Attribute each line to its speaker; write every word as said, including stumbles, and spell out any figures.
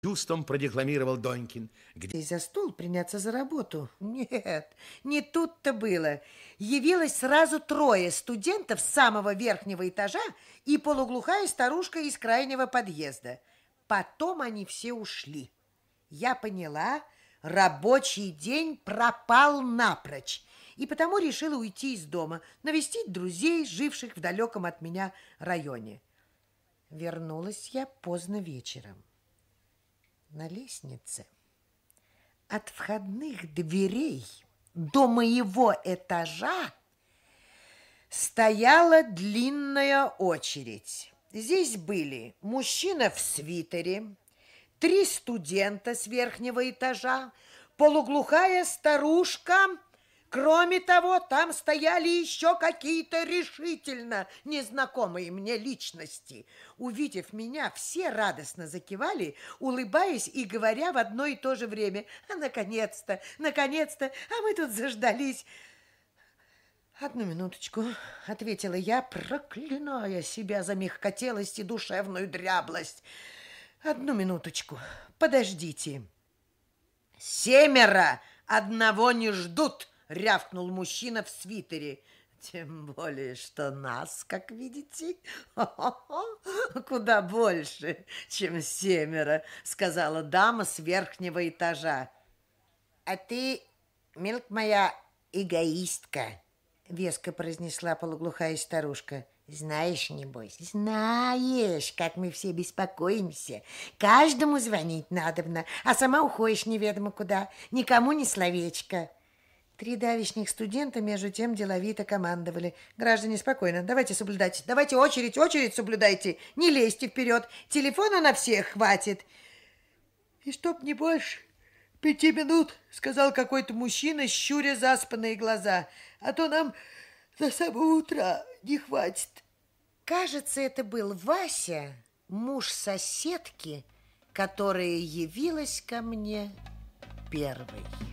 Speaker 1: чувством продекламировал Донькин.
Speaker 2: Где за стол приняться за работу? Нет, не тут-то было. Явилось сразу трое студентов с самого верхнего этажа и полуглухая старушка из крайнего подъезда. Потом они все ушли. Я поняла, рабочий день пропал напрочь, и потому решила уйти из дома, навестить друзей, живших в далеком от меня районе. Вернулась я поздно вечером. На лестнице от входных дверей до моего этажа стояла длинная очередь. Здесь были мужчина в свитере, три студента с верхнего этажа, полуглухая старушка. Кроме того, там стояли еще какие-то решительно незнакомые мне личности. Увидев меня, все радостно закивали, улыбаясь и говоря в одно и то же время: «А, наконец-то, наконец-то, а мы тут заждались». «Одну минуточку», — ответила я, проклиная себя за мягкотелость и душевную дряблость. «Одну минуточку, подождите». «Семеро одного не ждут», — рявкнул мужчина в свитере. «Тем более, что нас, как видите, куда больше, чем семеро», — сказала дама с верхнего этажа. «А ты, милк моя, эгоистка», — веско произнесла полуглухая старушка. «Знаешь, небось, знаешь, как мы все беспокоимся. Каждому звонить надобно, а сама уходишь неведомо куда, никому ни словечко». Три давишних студента между тем деловито командовали: «Граждане, спокойно, давайте соблюдать, давайте очередь, очередь соблюдайте, не лезьте вперед, телефона на всех хватит». «И чтоб не больше пяти минут», — сказал какой-то мужчина, щуря заспанные глаза, «а то нам до самого утра не хватит». Кажется, это был Вася, муж соседки, которая явилась ко мне первой.